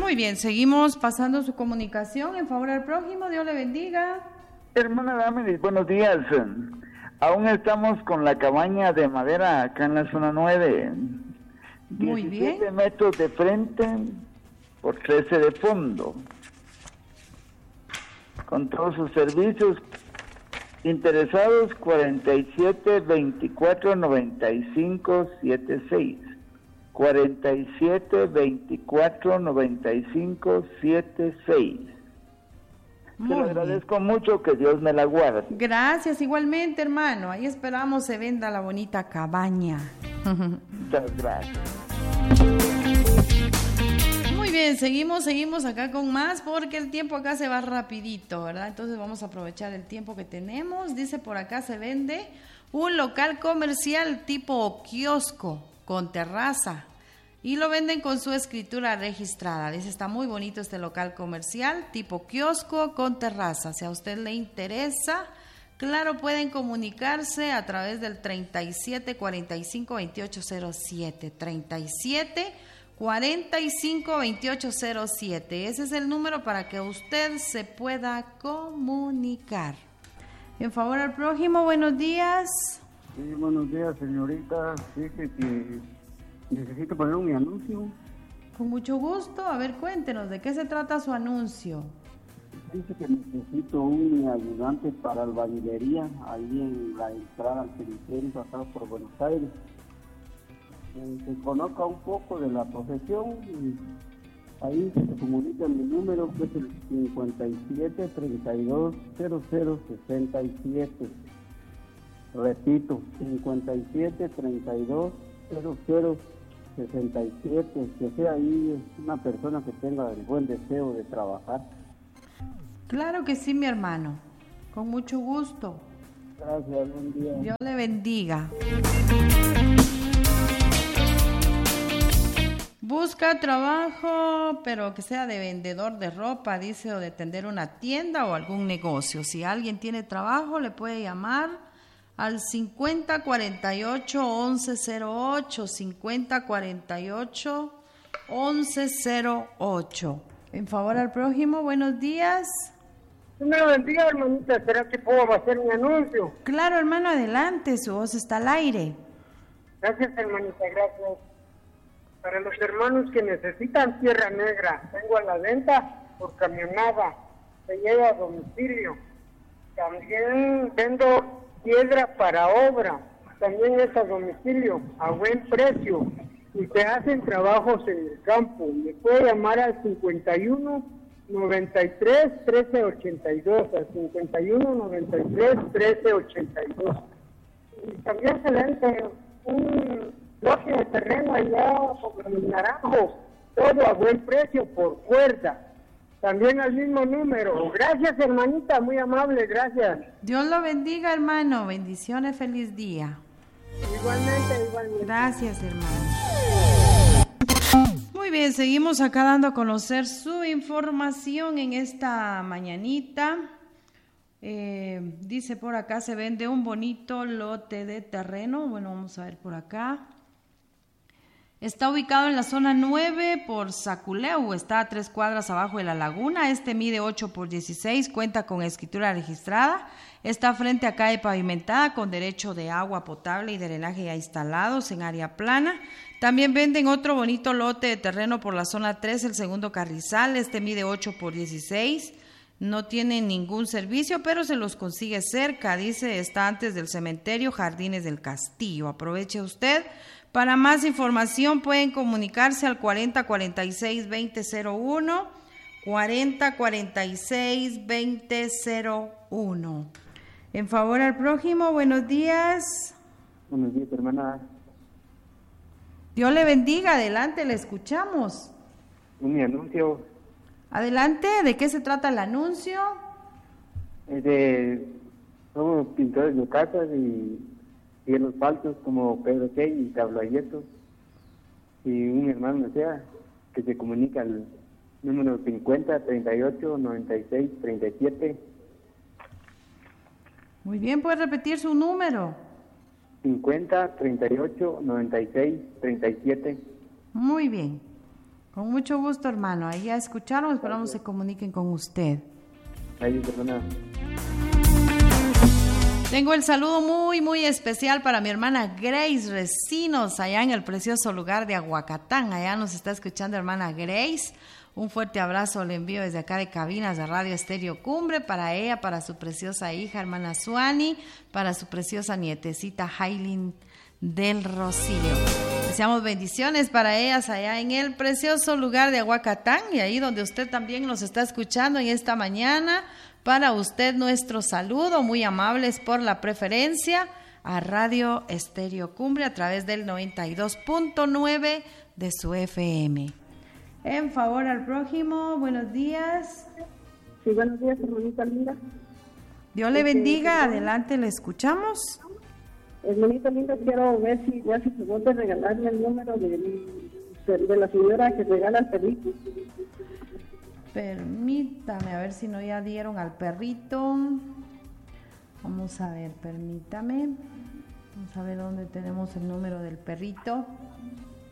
Muy bien, seguimos pasando su comunicación en favor del prójimo. Dios le bendiga. Hermana Damaris, buenos días. Aún estamos con la cabaña de madera acá en la zona 9. Muy 17 bien. metros de frente por 13 de fondo. Con todos sus servicios. Interesados 47 24 95 76. 47 24 95 76. Te lo agradezco mucho, que Dios me la guarde. Gracias, igualmente, hermano. Ahí esperamos se venda la bonita cabaña. Muchas gracias. Muy bien, seguimos acá con más porque el tiempo acá se va rapidito, ¿verdad? Entonces vamos a aprovechar el tiempo que tenemos. Dice por acá se vende un local comercial tipo kiosco con terraza y lo venden con su escritura registrada. Dice, está muy bonito este local comercial tipo kiosco con terraza. Si a usted le interesa, claro, pueden comunicarse a través del 37 45 28 07, 37 45 28 07. Ese es el número para que usted se pueda comunicar. En favor al prójimo, buenos días. Sí, buenos días, señorita. Dice que necesito poner un anuncio. Con mucho gusto. A ver, cuéntenos, ¿de qué se trata su anuncio? Dice que necesito un ayudante para albañilería ahí en la entrada al cementerio acá por Buenos Aires. Que conozca un poco de la profesión. Y ahí se comunica mi número, que es el 57 32 00 67. Repito, 57 32 00 67. Que sea ahí una persona que tenga el buen deseo de trabajar. Claro que sí, mi hermano. Con mucho gusto. Gracias, buen día. Dios le bendiga. Busca trabajo, pero que sea de vendedor de ropa, dice, o de atender una tienda o algún negocio. Si alguien tiene trabajo, le puede llamar al 50 48 11 08, 50 48 11 08. En favor al prójimo, buenos días. Dios me lo bendiga, hermanita. ¿Será que puedo hacer un anuncio? Claro, hermano, adelante, su voz está al aire. Gracias, hermanita, gracias. Para los hermanos que necesitan tierra negra, tengo a la venta por camionada, se lleva a domicilio. También vendo piedra para obra, también es a domicilio, a buen precio. Y se hacen trabajos en el campo. Me puede llamar al 51 93 13 82, al 51 93 13 82. Y también se vende un lote de terreno allá sobre el Naranjo, todo a buen precio por cuerda. También al mismo número. Gracias, hermanita, muy amable, gracias. Dios lo bendiga, hermano. Bendiciones, feliz día. Igualmente. Gracias, hermano. Muy bien, seguimos acá dando a conocer su información en esta mañanita. Dice por acá, se vende un bonito lote de terreno. Bueno, vamos a ver por acá. Está ubicado en la zona 9 por Saculeu, está a 3 cuadras abajo de la laguna. Este mide 8 por 16, cuenta con escritura registrada. Está frente a calle pavimentada con derecho de agua potable y drenaje ya instalados en área plana. También venden otro bonito lote de terreno por la zona 3, el segundo carrizal. Este mide 8 por 16. No tiene ningún servicio, pero se los consigue cerca. Dice, está antes del cementerio Jardines del Castillo. Aproveche usted. Para más información pueden comunicarse al 40 46 20 01, 40 46 20 01. En favor al prójimo, buenos días. Buenos días, hermana. Dios le bendiga, adelante, le escuchamos. Un anuncio. Adelante, ¿de qué se trata el anuncio? Somos pintores de casas y en los palcos como Pedro K y Cablayeto. Y un hermano desea que se comunica al número 50 38 96 37. Muy bien, ¿puede repetir su número? 50 38 96 37. Muy bien. Con mucho gusto, hermano. Ahí ya escucharon, esperamos se comuniquen con usted. Ahí, perdona. Tengo el saludo muy, muy especial para mi hermana Grace Recinos, allá en el precioso lugar de Aguacatán. Allá nos está escuchando hermana Grace. Un fuerte abrazo le envío desde acá de cabinas de Radio Estéreo Cumbre para ella, para su preciosa hija, hermana Suani, para su preciosa nietecita Jailin del Rocío. Deseamos bendiciones para ellas allá en el precioso lugar de Aguacatán y ahí donde usted también nos está escuchando en esta mañana. Para usted nuestro saludo, muy amables por la preferencia a Radio Estéreo Cumbre a través del 92.9 de su FM. En favor al prójimo, buenos días. Sí, buenos días, hermanita linda. Dios le bendiga, adelante, le escuchamos. Hermanita linda, quiero ver si se puede regalarme el número de la señora que regala el perrito. Permítame, a ver si no ya dieron al perrito. Vamos a ver, permítame. Vamos a ver dónde tenemos el número del perrito.